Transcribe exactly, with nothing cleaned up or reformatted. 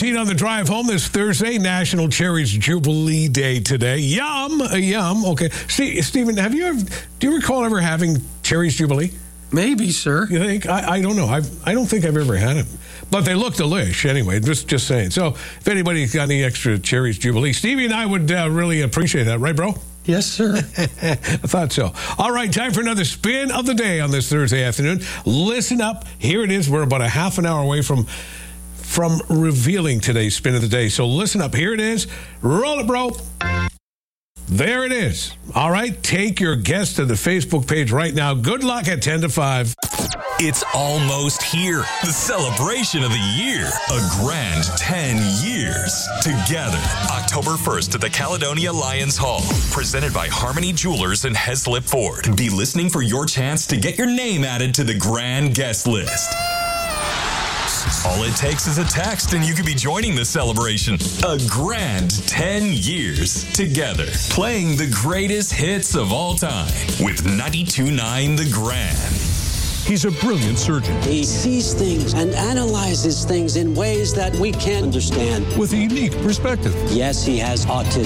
eighteen on the drive home this Thursday, National Cherries Jubilee Day today. Yum, uh, yum. Okay. See, Stephen, have you ever, do you recall ever having Cherries Jubilee? Maybe, sir. You think? I, I don't know. I I don't think I've ever had it. But they look delish anyway, just just saying. So if anybody's got any extra Cherries Jubilee, Stevie and I would uh, really appreciate that. Right, bro? Yes, sir. I thought so. All right, time for another spin of the day on this Thursday afternoon. Listen up. Here it is. We're about a half an hour away from from revealing today's spin of the day. So listen up. Here it is. Roll it, bro. There it is. All right, take your guess to the Facebook page right now. Good luck at ten to five. It's almost here. The celebration of the year. A grand ten years together. October first at the Caledonia Lions Hall. Presented by Harmony Jewelers and Heslip Ford. Be listening for your chance to get your name added to the grand guest list. All it takes is a text and you could be joining the celebration. A grand ten years together. Playing the greatest hits of all time with ninety-two point nine The Grand. He's a brilliant surgeon. He sees things and analyzes things in ways that we can't understand. With a unique perspective. Yes, he has autism.